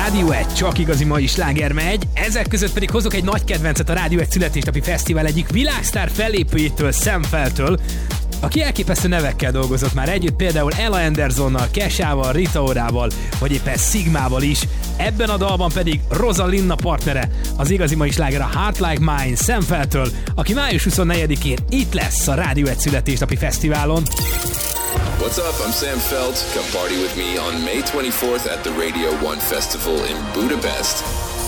Rádió 1, csak igazi mai sláger megy, ezek között pedig hozok egy nagy kedvencet a Rádió 1 születésnapi fesztivál egyik világsztár fellépőjétől, Sam Feltől, aki elképesztő nevekkel dolgozott már együtt, például Ella Andersonnal, Kesával, Rita Orával, vagy éppen Sigmával is. Ebben a dalban pedig Rosalinda partnere, az igazi mai sláger a Heart Like Mine, Sam Feltől, aki május 24-én itt lesz a Rádió 1 születésnapi fesztiválon. What's up? I'm Sam Felt. Come party with me on May 24th at the Radio 1 Festival in Budapest.